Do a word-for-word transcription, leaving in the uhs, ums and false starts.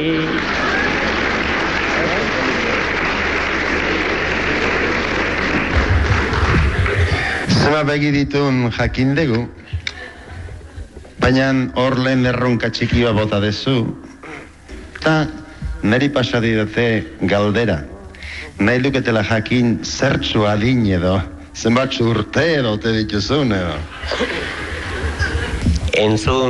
Zema begi ditun jakin dugu, baina hor lehen erronka txiki bat bota dezu, eta niri pasadidate galdera. Nahi duketela jakin zertxu adin edo, zenbatxu urte edo te dituzun edo. Entzun